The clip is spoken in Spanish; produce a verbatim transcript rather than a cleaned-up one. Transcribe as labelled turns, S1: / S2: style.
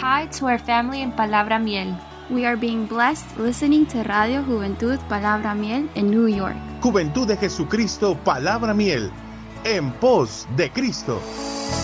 S1: hi to our family in Palabra Miel.
S2: We are being blessed listening to Radio Juventud Palabra Miel in New York.
S3: Juventud de Jesucristo Palabra Miel, en pos de Cristo.